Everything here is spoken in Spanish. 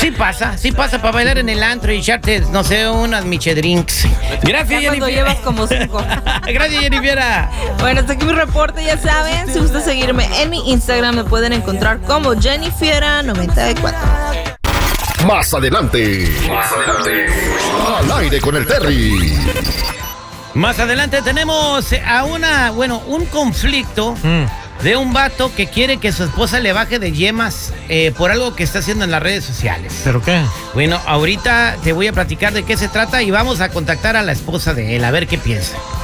Sí pasa para bailar en el antro y echarte, no sé, unas michedrinks. Gracias, ya cuando Jennifer. llevas como 5. Gracias, Jennifer. Bueno, hasta aquí mi reporte, ya saben. Si gusta seguirme en mi Instagram, me pueden encontrar como Jennifiera94. Más adelante. Al aire con el Terry. Más adelante tenemos un conflicto de un vato que quiere que su esposa le baje de yemas por algo que está haciendo en las redes sociales. ¿Pero qué? Bueno, ahorita te voy a platicar de qué se trata y vamos a contactar a la esposa de él, a ver qué piensa.